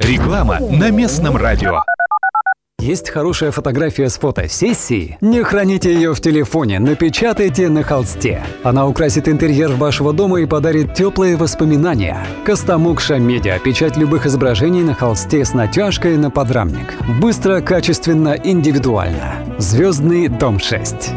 Реклама на местном радио. Есть хорошая фотография с фотосессии? Не храните ее в телефоне, напечатайте на холсте. Она украсит интерьер вашего дома и подарит теплые воспоминания. Костомукша Медиа. Печать любых изображений на холсте с натяжкой на подрамник. Быстро, качественно, индивидуально. Звездный дом 6.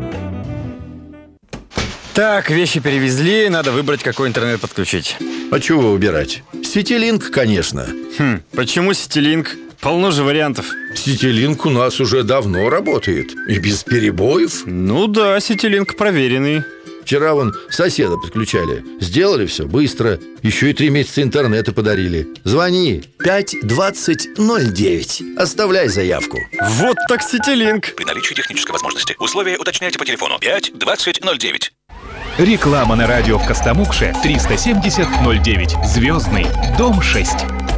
Так, вещи перевезли, надо выбрать, какой интернет подключить. А чего выбирать? Ситилинк, конечно. Почему Ситилинк? Полно же вариантов. Ситилинк у нас уже давно работает. И без перебоев. Ну да, Ситилинк проверенный. Вчера вон соседа подключали. Сделали все быстро. Еще и 3 месяца интернета подарили. Звони 5-20-09. Оставляй заявку. Вот так Ситилинк. При наличии технической возможности. Условия уточняйте по телефону 5-20-09. Реклама на радио в Костомукше 370-09. Звездный дом 6.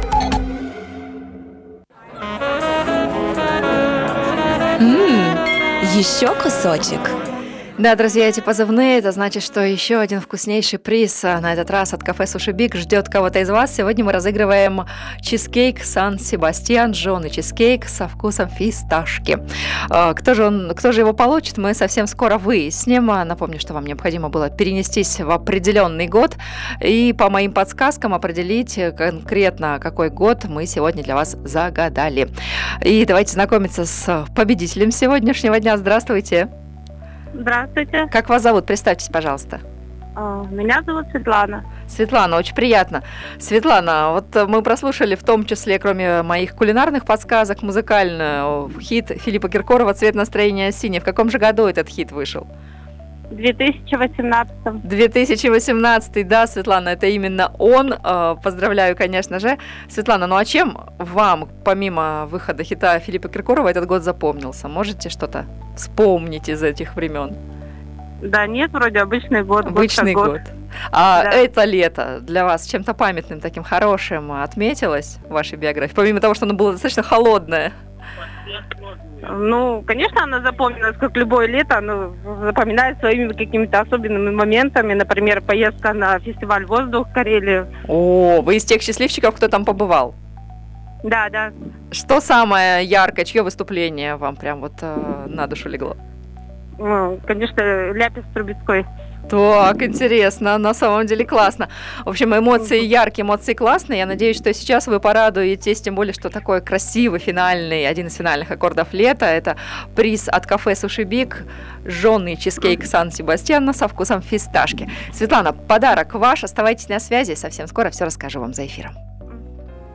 Еще кусочек. Да, друзья, эти позывные, это значит, что еще один вкуснейший приз, на этот раз от кафе Суши Биг, ждет кого-то из вас. Сегодня мы разыгрываем чизкейк Сан-Себастьян, жженый чизкейк со вкусом фисташки. Кто же его получит, мы совсем скоро выясним. Напомню, что вам необходимо было перенестись в определенный год и по моим подсказкам определить конкретно, какой год мы сегодня для вас загадали. И давайте знакомиться с победителем сегодняшнего дня. Здравствуйте. Здравствуйте. Как вас зовут? Представьтесь, пожалуйста. Меня зовут Светлана. Светлана, очень приятно. Светлана, вот мы прослушали в том числе, кроме моих кулинарных подсказок, музыкальный хит Филиппа Киркорова «Цвет настроения синий». В каком же году этот хит вышел? В 2018. 2018, да, Светлана, это именно он. Поздравляю, конечно же. Светлана, ну а чем вам, помимо выхода хита Филиппа Киркорова, этот год запомнился? Можете что-то вспомнить из этих времен? Да нет, вроде обычный год. Обычный год. А да. Это лето для вас чем-то памятным, таким хорошим отметилось в вашей биографии? Помимо того, что оно было достаточно холодное. Ну, конечно, она запомнилась, как любое лето, оно запоминает своими какими-то особенными моментами. Например, поездка на фестиваль «Воздух» в Карелию. О, вы из тех счастливчиков, кто там побывал? Да, да. Что самое яркое, чье выступление вам прям вот на душу легло? Ну, конечно, Ляпис Трубецкой. Так, интересно, на самом деле классно. В общем, эмоции яркие, эмоции классные. Я надеюсь, что сейчас вы порадуетесь, тем более, что такой красивый финальный, один из финальных аккордов лета. Это приз от кафе Суши Биг, жженый чизкейк Сан-Себастьян со вкусом фисташки. Светлана, подарок ваш, оставайтесь на связи, совсем скоро все расскажу вам за эфиром.